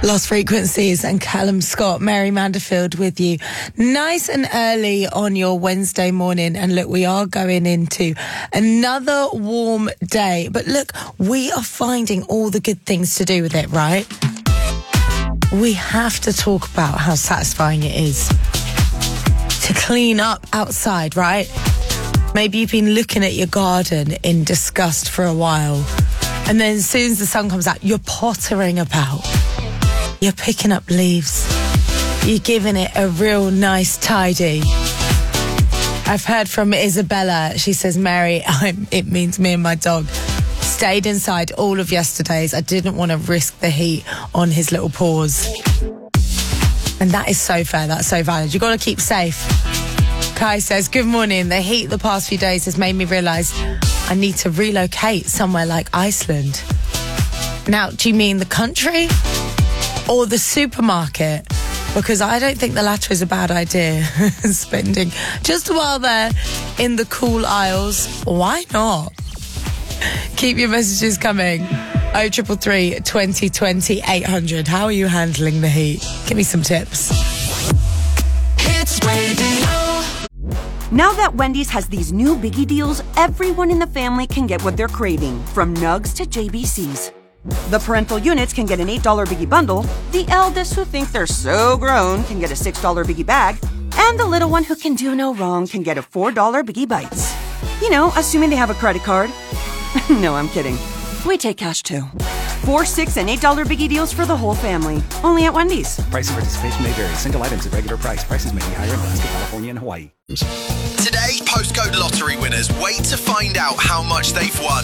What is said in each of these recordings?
Lost Frequencies and Callum Scott, Mary Manderfield with you. Nice and early on your Wednesday morning. And look, we are going into another warm day. But look, we are finding all the good things to do with it, right? We have to talk about how satisfying it is to clean up outside, right? Maybe you've been looking at your garden in disgust for a while. And then as soon as the sun comes out, you're pottering about. You're picking up leaves. You're giving it a real nice tidy. I've heard from Isabella. She says, Mary, it means me and my dog stayed inside all of yesterday's. I didn't want to risk the heat on his little paws. And that is so fair. That's so valid. You've got to keep safe. Kai says, good morning. The heat the past few days has made me realise I need to relocate somewhere like Iceland. Now, do you mean the country or the supermarket? Because I don't think the latter is a bad idea. Spending just a while there in the cool aisles. Why not? Keep your messages coming. 0333 2020 800. How are you handling the heat? Give me some tips. Hits Radio. Now that Wendy's has these new biggie deals, everyone in the family can get what they're craving, from nugs to JBCs. The parental units can get an $8 biggie bundle, the eldest who think they're so grown can get a $6 biggie bag, and the little one who can do no wrong can get a $4 biggie bites. You know, assuming they have a credit card. No, I'm kidding. We take cash too. 4, 6, and $8 biggie deals for the whole family. Only at Wendy's. Price and participation may vary. Single items at regular price. Prices may be higher in Alaska, California, and Hawaii. Today, postcode lottery winners wait to find out how much they've won.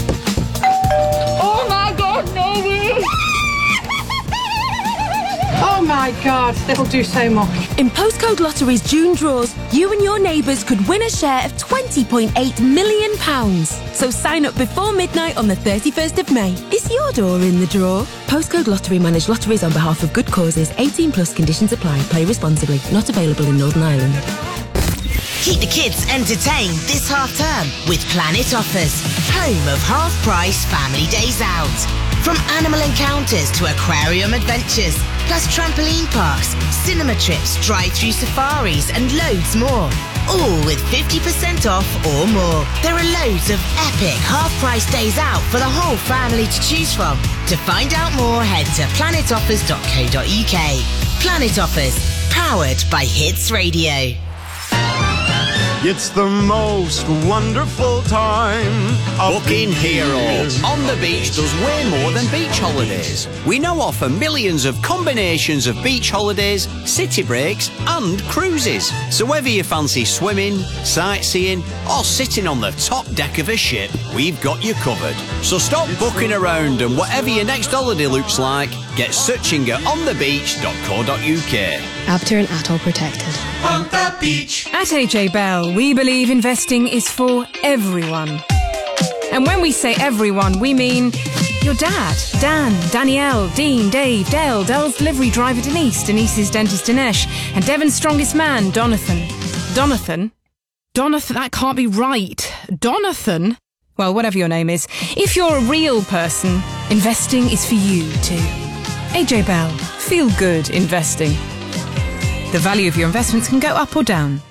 Oh my God, baby! Oh my God, that'll do so much. In Postcode Lottery's June draws, you and your neighbours could win a share of £20.8 million. So sign up before midnight on the 31st of May. Is your door in the draw? Postcode Lottery manage lotteries on behalf of good causes. 18 plus conditions apply. Play responsibly. Not available in Northern Ireland. Keep the kids entertained this half-term with Planet Offers, home of half-price family days out. From animal encounters to aquarium adventures, plus trampoline parks, cinema trips, drive-through safaris and loads more. All with 50% off or more. There are loads of epic half-price days out for the whole family to choose from. To find out more, head to planetoffers.co.uk. Planet Offers, powered by Hits Radio. It's the most wonderful time. Booking Hero on the beach does way more than beach holidays. We now offer millions of combinations of beach holidays, city breaks and cruises. So whether you fancy swimming, sightseeing or sitting on the top deck of a ship, we've got you covered. So stop booking around and whatever your next holiday looks like, get searching at onthebeach.co.uk. ABTA and Atoll protected. On the beach. At AJ Bell, we believe investing is for everyone. And when we say everyone, we mean your dad, Dan, Danielle, Dean, Dave, Dale, Dell's delivery driver Denise, Denise's dentist Dinesh, and Devon's strongest man, Donathan. Donathan? That can't be right. Donathan? Well, whatever your name is, if you're a real person, investing is for you too. AJ Bell, feel good investing. The value of your investments can go up or down.